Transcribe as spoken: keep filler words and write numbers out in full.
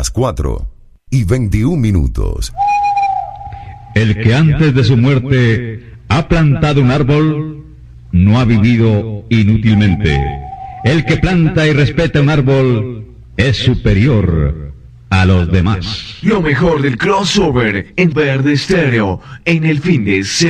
las cuatro y veintiún minutos. El que antes de su muerte ha plantado un árbol, no ha vivido inútilmente. El que planta y respeta un árbol es superior a los demás. Lo mejor del crossover en Verde Estéreo en el fin de semana.